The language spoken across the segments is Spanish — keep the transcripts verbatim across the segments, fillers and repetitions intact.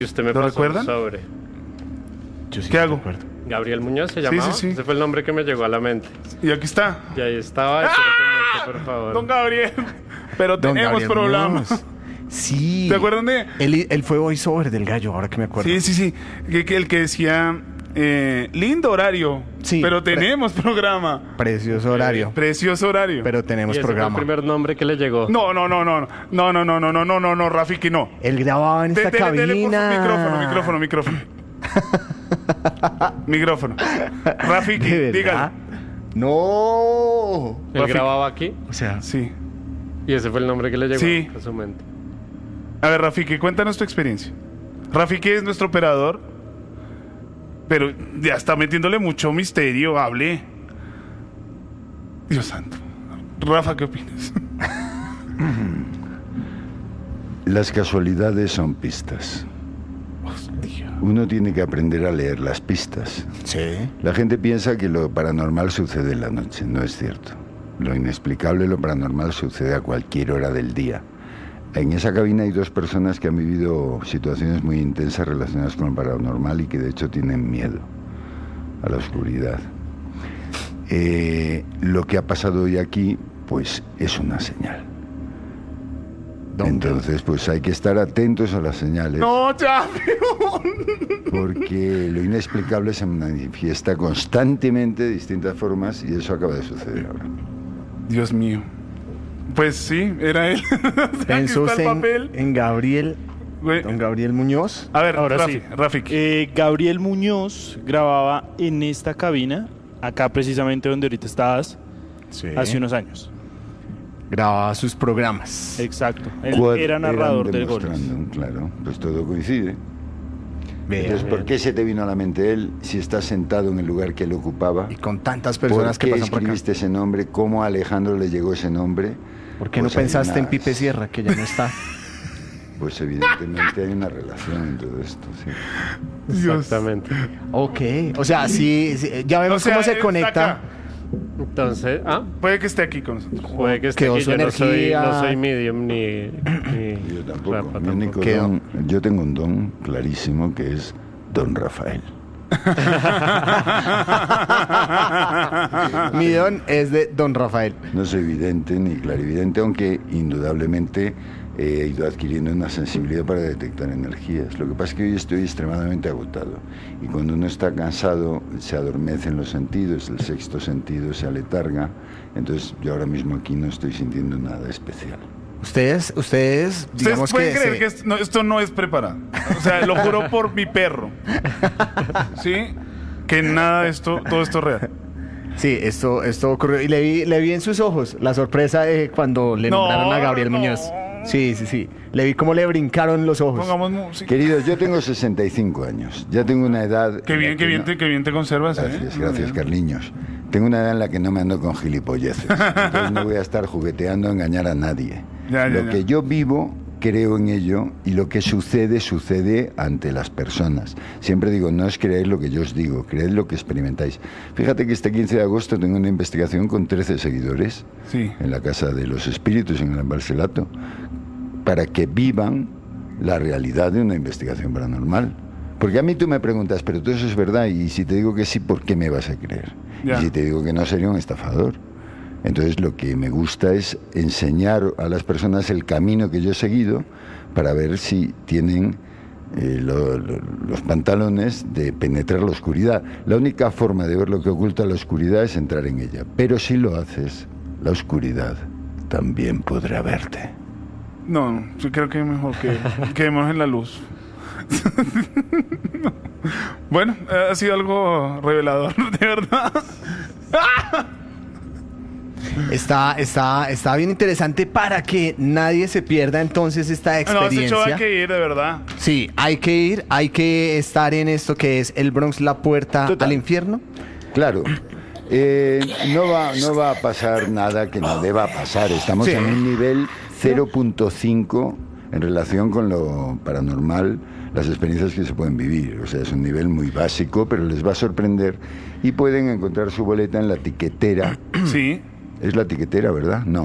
Y usted me ¿Lo pasó recuerdan? un sobre. Yo sí ¿Qué me hago? recuerdo. Gabriel Muñoz se Sí, llamaba. sí, sí. Ese fue el nombre que me llegó a la mente. Y aquí está. Y ahí estaba. Espero que muestre, por favor. Don Gabriel. Pero Don tenemos Gabriel problemas. Muñoz. Sí. ¿Te acuerdan de...? Él, él fue voiceover del gallo, ahora que me acuerdo. Sí, sí, sí. Que, que el que decía, eh, lindo horario, Sí, pero pre- tenemos programa. Precioso horario. Precioso horario. Pero Y tenemos ese fue el programa. primer nombre que le llegó. No, no, no, no, no, no, no, no, no, no, no, no, Rafiki, no. Él grababa en De- esta dele, dele, por cabina. favor, micrófono, micrófono, micrófono. Micrófono. Rafiki, ¿De verdad? dígalo. No. Él Rafiki. grababa aquí O sea, Sí. y ese fue el nombre que le llegó Sí. a su mente. A ver, Rafiki, cuéntanos tu experiencia. Rafiki es nuestro operador, pero ya está metiéndole mucho misterio, hable. Dios santo. Rafa, ¿qué opinas? Las casualidades son pistas. Hostia. Uno tiene que aprender a leer las pistas. sí. La gente piensa que lo paranormal sucede en la noche. No es cierto. Lo inexplicable, lo paranormal sucede a cualquier hora del día. En esa cabina hay dos personas que han vivido situaciones muy intensas relacionadas con lo paranormal y que de hecho tienen miedo a la oscuridad. Eh, lo que ha pasado hoy aquí, pues es una señal. ¿Dónde? Entonces, pues hay que estar atentos a las señales. No, ya. Porque lo inexplicable se manifiesta constantemente de distintas formas y eso acaba de suceder ahora. Dios mío. Pues sí, era él. Aquí Pensó está el en, papel. en Gabriel, Güey. don Gabriel Muñoz. A ver, Ahora Rafi, sí. Rafiki. Eh, Gabriel Muñoz grababa en esta cabina, acá precisamente donde ahorita estabas, Sí. hace unos años. Grababa sus programas. Exacto. Él Cuad- era narrador eran del Goles. demostrando, claro, pues todo coincide. Vea, Entonces, vea. ¿por qué se te vino a la mente él si está sentado en el lugar que él ocupaba? Y con tantas ¿Por personas que qué pasan por acá. escribiste ese nombre? ¿Cómo a Alejandro le llegó ese nombre? ¿Por qué no Pues hay pensaste en unas- Pipe Sierra, que ya no está? Pues evidentemente hay una relación en todo esto, sí. Dios. Exactamente. Ok. O sea, sí, sí, ya vemos O sea, cómo se él está conecta. acá. Entonces, ah, Puede que esté aquí con nosotros. puede que esté Quedó aquí. su Yo no soy, energía. no soy medium ni. ni Yo tampoco. Rafa Mi único ¿Qué don- yo tengo un don clarísimo que es Don Rafael. Mi don es de don Rafael. No soy vidente ni clarividente, aunque indudablemente he ido adquiriendo una sensibilidad para detectar energías. Lo que pasa es que hoy estoy extremadamente agotado y cuando uno está cansado se adormecen los sentidos, el sexto sentido se aletarga. Entonces yo ahora mismo aquí no estoy sintiendo nada especial. Ustedes, ustedes, Ustedes digamos pueden que... creer se- que esto no, esto no es preparado. O sea, lo juro por mi perro. ¿Sí? Que nada de esto, todo esto es real. Sí, esto, esto ocurrió. Y le vi, le vi en sus ojos la sorpresa de cuando le No, nombraron a Gabriel no. Muñoz. Sí, sí, sí. Le vi cómo le brincaron los ojos. Pongamos música. Queridos, yo tengo sesenta y cinco años, ya tengo una edad... Qué en la bien, qué que bien, no- te, qué bien te conservas, ¿eh? Gracias, gracias, Carliños. Tengo una edad en la que no me ando con gilipolleces. Entonces no voy a estar jugueteando a engañar a nadie. Ya, ya, lo ya. que yo vivo, creo en ello, y lo que sucede, sucede ante las personas. Siempre digo, no es creer lo que yo os digo, creed lo que experimentáis. Fíjate que este quince de agosto tengo una investigación con trece seguidores Sí. en la Casa de los Espíritus, en el Barcelato, para que vivan la realidad de una investigación paranormal. Porque a mí tú me preguntas, pero todo eso es verdad, y si te digo que sí, ¿por qué me vas a creer? Ya. Y si te digo que no, sería un estafador. Entonces lo que me gusta es enseñar a las personas el camino que yo he seguido para ver si tienen eh, lo- lo- los pantalones de penetrar la oscuridad. La única forma de ver lo que oculta la oscuridad es entrar en ella. Pero si lo haces, la oscuridad también podrá verte. No, no, yo creo que mejor que quedemos en la luz. Bueno, eh, ha sido algo revelador, de verdad. Está, está, está bien interesante para que nadie se pierda entonces esta No, ese show experiencia. hay que ir, de verdad. Sí, hay que ir, hay que estar en esto que es el Bronx, la puerta Total. al infierno. Claro. Eh, no va, no va a pasar nada que no deba pasar. Estamos Sí. en un nivel cero punto cinco en relación con lo paranormal, las experiencias que se pueden vivir. O sea, es un nivel muy básico, pero les va a sorprender y pueden encontrar su boleta en la tiquetera. Sí. ¿Es la tiquetera, verdad? No.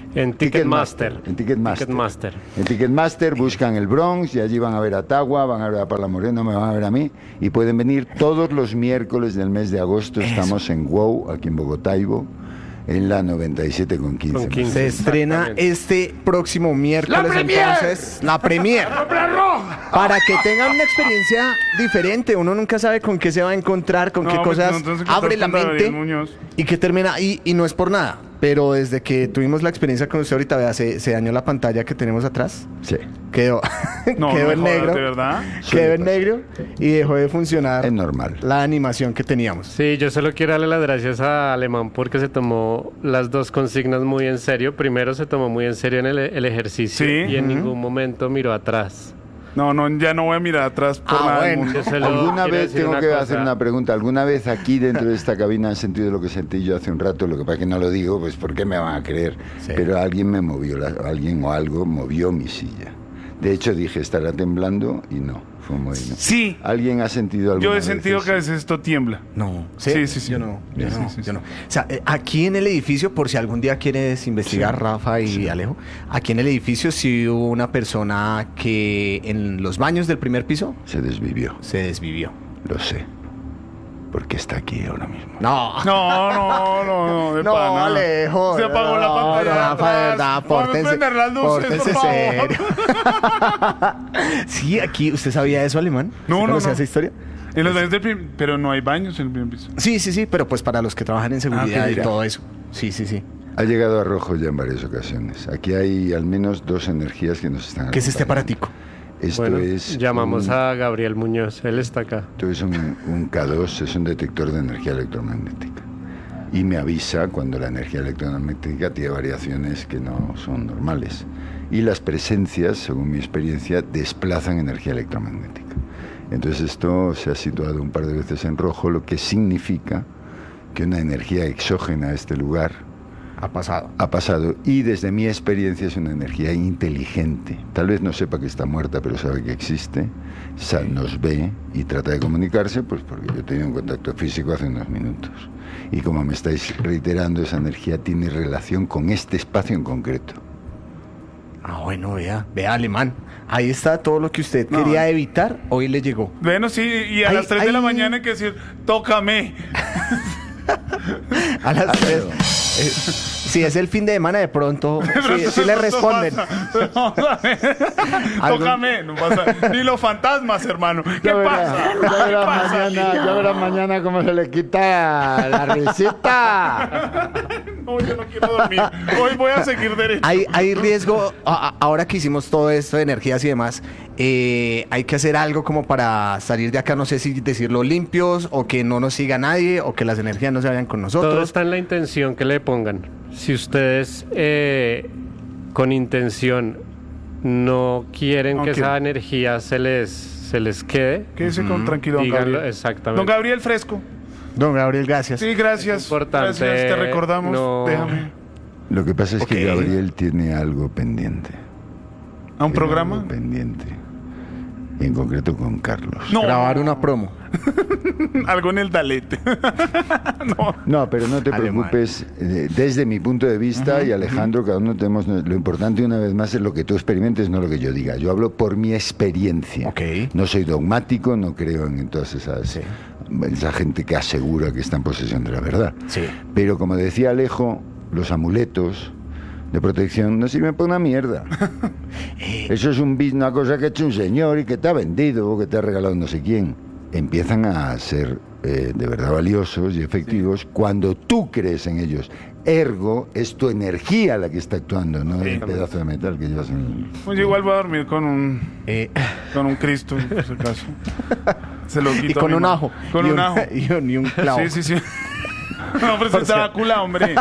En Ticketmaster. En Ticketmaster. Ticketmaster. En Ticketmaster buscan el Bronx y allí van a ver a Tagua, van a ver a Paula Moreno, me van a ver a mí y pueden venir todos los miércoles del mes de agosto. Eso. Estamos en WOW, aquí en Bogotaibo, en la noventa y siete con quince. Con quince. Se estrena Exactamente. este próximo miércoles, ¡La premier! entonces, la premier. Para que tengan una experiencia diferente. Uno nunca sabe con qué se va a encontrar, con No, qué pues, cosas entonces, ¿qué abre tal la con Gabriel mente Muñoz? y que termina. Y, y no es por nada, pero desde que tuvimos la experiencia con usted ahorita, vea, se, se dañó la pantalla que tenemos atrás. Sí, Quedó, No, quedó no me en jodas, negro. ¿de verdad? Quedó en negro y dejó de funcionar es normal. la animación que teníamos. Sí, yo solo quiero darle las gracias a Alemán porque se tomó las dos consignas muy en serio. Primero se tomó muy en serio en el, el ejercicio Sí. y en ningún momento miró atrás. No, no, ya no voy a mirar atrás por Ah, nada del bueno. mundo. Yo se lo ¿Alguna quiero vez decir tengo una que cosa. hacer una pregunta? ¿Alguna vez aquí dentro de esta cabina han sentido lo que sentí yo hace un rato? Lo que pasa es que no lo digo, pues ¿por qué me van a creer? Sí. Pero alguien me movió, la- alguien o algo movió mi silla. De hecho dije, estará temblando y no, fue un movimiento. Sí, ¿Alguien ha sentido algo? yo he sentido que a veces esto tiembla. No, Sí, sí, sí. Yo no, yo Sí, no, sí, sí. yo no. O sea, eh, aquí en el edificio, por si algún día quieres investigar, Rafa y Alejo, aquí en el edificio sí hubo una persona que en los baños del primer piso Se desvivió, se desvivió. lo sé. Porque está aquí ahora mismo. No. No, no, no, no, de No, pana. Alejo. Se apagó la no, pantalla de Rafa, de atrás. verdad, Vamos a pórtense, prender las luces, pórtense por favor. serio. Sí, aquí, ¿usted sabía eso, Alemán? No, ¿Usted no, conocía no. esa historia? En los baños del prim- pero no hay baños en el primer piso. Sí, sí, sí, pero pues para los que trabajan en seguridad Ah, ok, y ya. todo eso. Sí, sí, sí. Ha llegado a rojo ya en varias ocasiones. Aquí hay al menos dos energías que nos están ¿Qué es este acompañando. aparatico? Esto Bueno, es llamamos un- a Gabriel Muñoz, él está acá. Esto es un, un K dos, es un detector de energía electromagnética. Y me avisa cuando la energía electromagnética tiene variaciones que no son normales. Y las presencias, según mi experiencia, desplazan energía electromagnética. Entonces esto se ha situado un par de veces en rojo, lo que significa que una energía exógena a este lugar Ha pasado. ha pasado y desde mi experiencia es una energía inteligente. Tal vez no sepa que está muerta, pero sabe que existe, sa- nos ve y trata de comunicarse, pues porque yo he tenido un contacto físico hace unos minutos. Y como me estáis reiterando, esa energía tiene relación con este espacio en concreto. Ah, bueno, vea, vea, Alemán. Ahí está todo lo que usted No. quería evitar, hoy le llegó. Bueno, sí, y a Ay, las tres de la ay. mañana hay que decir, tócame. A las tres. Eh, si es el fin de semana, de pronto, sí, sí le responden. Algún- Tócame, no pasa. Ni los fantasmas, hermano. ¿Qué pasa? ¿Qué Ya verás pasa? mañana, ya verás mañana cómo se le quita la risita. No, yo no quiero dormir. Hoy voy a seguir derecho. Hay, hay riesgo, a- a- ahora que hicimos todo esto de energías y demás, eh, hay que hacer algo como para salir de acá, no sé si decirlo limpios, o que no nos siga nadie, o que las energías no se vayan con Todo nosotros. está en la intención que le pongan. Si ustedes eh, con intención no quieren No que quiero. esa energía se les, se les quede, Quédese con tranquilo, don díganlo Gabriel. exactamente. Don Gabriel Fresco. Don Gabriel, gracias. Sí, gracias. Importante, Gracias, te recordamos. no- Déjame. Lo que pasa es que Ok. Gabriel tiene algo pendiente. ¿A un Tiene programa? algo pendiente. En concreto con Carlos. No. Grabar una promo. Algo en el Dalete. No. No, pero no te Alemán. preocupes. eh, Desde mi punto de vista, y Alejandro, cada uno tenemos. Lo importante, una vez más, es lo que tú experimentes, no lo que yo diga. Yo hablo por mi experiencia. Ok. No soy dogmático, no creo en todas esas. Sí. Esa gente que asegura que está en posesión de la verdad. Sí. Pero como decía Alejo, los amuletos de protección no sirven para una mierda. Eso es un bis- una cosa que ha hecho un señor y que te ha vendido o que te ha regalado no sé quién. Empiezan a ser eh, de verdad valiosos y efectivos cuando tú crees en ellos. Ergo, es tu energía la que está actuando, no el pedazo de metal que llevas en... Pues yo igual voy a dormir con un, Eh, con un Cristo, por si acaso. Se lo quito y a con mi un mano. ajo. Con y un ajo. Y un, y un clavo. Sí, sí, sí. No, pero O es sea- Drácula, hombre.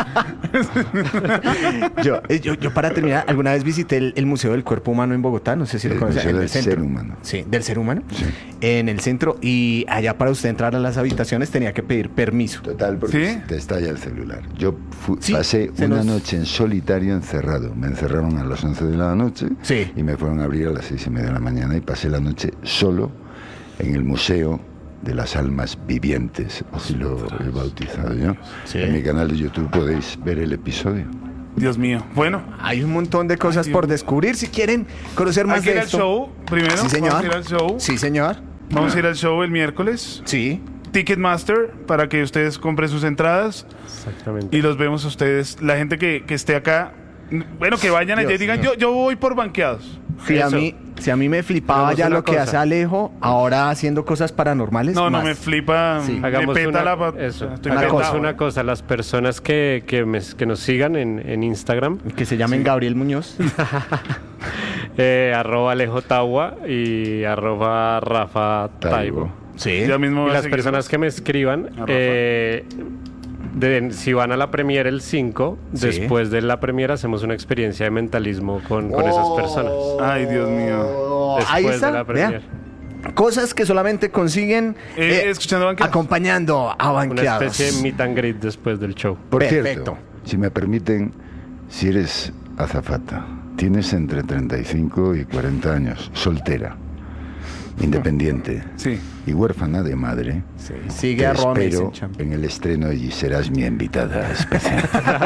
Yo, eh, yo, yo para terminar, alguna vez visité el, el Museo del Cuerpo Humano en Bogotá, no sé si lo El conoces. Museo en del el centro. Ser Humano. Sí, del ser humano. Sí. En el centro, y allá para usted entrar a las habitaciones tenía que pedir permiso. Total, porque ¿Sí? te estalla el celular. Yo fu- Sí, pasé se una nos- noche en solitario encerrado. Me encerraron a las once de la noche Sí. y me fueron a abrir a las seis y media de la mañana y pasé la noche solo en el Museo de las Almas Vivientes, así lo he bautizado yo. Sí. En mi canal de YouTube podéis ver el episodio. Dios mío. Bueno. Hay un montón de cosas Ay, por Dios. descubrir. Si quieren conocer más Hay que ir de al esto. show primero. Sí, señor. Vamos a ir al show. Sí, señor. Vamos a ir al show el miércoles. Sí. Ticketmaster para que ustedes compren sus entradas Exactamente. y los vemos a ustedes. La gente que, que esté acá, bueno, que vayan allá y Dios digan, mío. yo, yo voy por banqueados. Si a, Eso. mí, si a mí me flipaba Hagamos ya una lo que cosa. hace Alejo, ahora haciendo cosas paranormales. No, más. no, me flipa, Sí. me Hagamos peta una, la... pa- eso, estoy Una hagamos petado, una eh. cosa, las personas que, que, me- que nos sigan en, en Instagram, Que se llamen Gabriel Muñoz. eh, arroba Alejo Tawa y arroba Rafa Taibo. Taibo. Sí. Ya mismo Y voy a las seguir. personas que me escriban, Rafa. eh, de- si van a la premiere el cinco, Sí. después de la premiere hacemos una experiencia de mentalismo con, con Oh. esas personas. Ay, Dios mío. Después Ahí está. de la vea. premiere. Cosas que solamente consiguen Eh, eh, escuchando banqueados. acompañando a Una banqueados. especie de meet and greet después del show. Por Perfecto. cierto, si me permiten, si eres azafata, tienes entre treinta y cinco y cuarenta años, soltera, independiente Sí. y huérfana de madre, Sí. Sigue te a Roma y espero dicen, champ. en el estreno y serás mi invitada especial.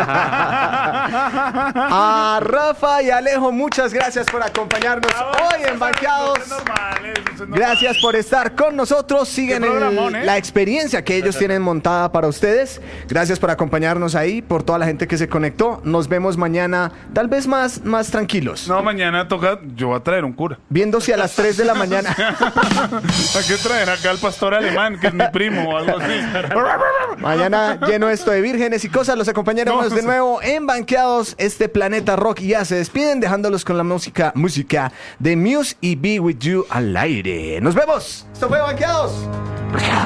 A Rafa y Alejo, muchas gracias por acompañarnos hoy en Banqueados. Gracias por estar con nosotros. Siguen Qué el- programón, ¿eh? la experiencia que ellos tienen montada para ustedes. Gracias por acompañarnos ahí, por toda la gente que se conectó. Nos vemos mañana, tal vez más, más tranquilos. No, mañana toca, yo voy a traer un cura. Viéndose a las tres de la mañana. Hay que traer acá al pastor alemán, que es mi primo o algo así. Mañana lleno esto de vírgenes y cosas. Los acompañaremos No, de sí. nuevo en Banqueados. Este Planeta Rock y ya se despiden, dejándolos con la música, música de Muse y Be With You al aire. ¡Nos vemos! Esto fue Banqueados.